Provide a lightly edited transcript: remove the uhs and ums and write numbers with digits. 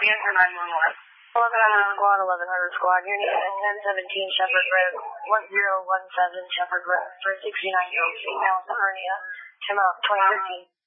again for 911. 1100 Squad, 1100 Squad, unit N17 Shepherd Road, 1017 Shepherd Road, for 69-year-old female with hernia, 10 out 2015.